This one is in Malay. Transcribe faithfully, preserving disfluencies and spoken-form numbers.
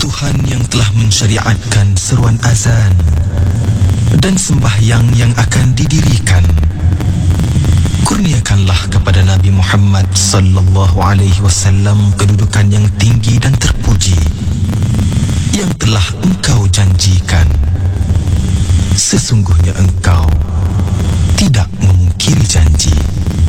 Tuhan yang telah mensyariatkan seruan azan dan sembahyang yang akan didirikan, kurniakanlah kepada Nabi Muhammad sallallahu alaihi wasallam kedudukan yang tinggi dan terpuji yang telah Engkau janjikan.